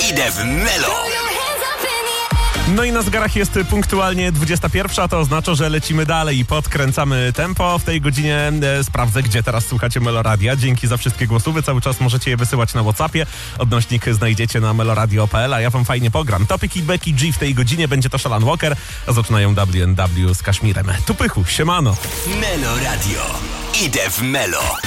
Idę w Melo. No i na zegarach jest punktualnie 21, a to oznacza, że lecimy dalej i podkręcamy tempo. W tej godzinie sprawdzę, gdzie teraz słuchacie Meloradia. Dzięki za wszystkie głosy. Wy cały czas możecie je wysyłać na WhatsAppie. Odnośnik znajdziecie na meloradio.pl, a ja wam fajnie pogram. Topik i Becky G w tej godzinie będzie to Shalan Walker, a zaczynają WNW z Kaszmirem. Tu Pychu, siemano. Meloradio. Idę w Melo.